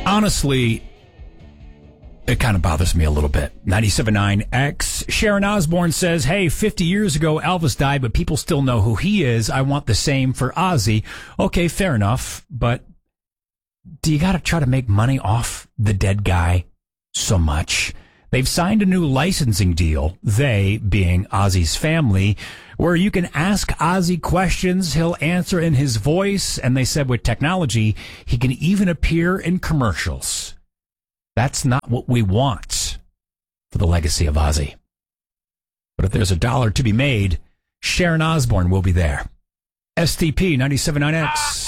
Honestly, it kind of bothers me a little bit. 97.9 X. Sharon Osbourne says, hey, 50 years ago, Elvis died, but people still know who he is. I want the same for Ozzy. Okay, fair enough. But do you got to try to make money off the dead guy so much? They've signed a new licensing deal, they being Ozzy's family, where you can ask Ozzy questions, he'll answer in his voice, and they said with technology, he can even appear in commercials. That's not what we want for the legacy of Ozzy. But if there's a dollar to be made, Sharon Osbourne will be there. STP 97.9X.